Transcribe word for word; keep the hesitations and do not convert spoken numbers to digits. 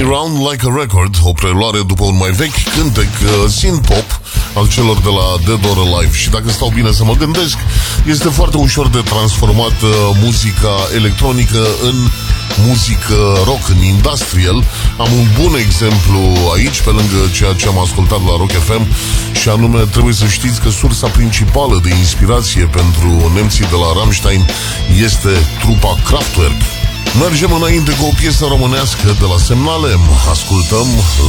Round Like a Record, o preluare după un mai vechi cântec uh, synth-pop al celor de la Dead or Alive. Și dacă stau bine să mă gândesc, este foarte ușor de transformat uh, muzica electronică în muzică rock, în industrial. Am un bun exemplu aici, pe lângă ceea ce am ascultat la Rock F M, și anume, trebuie să știți că sursa principală de inspirație pentru nemții de la Rammstein este trupa Kraftwerk. Mergem înainte cu o piesă românească de la Semnale. Ascultăm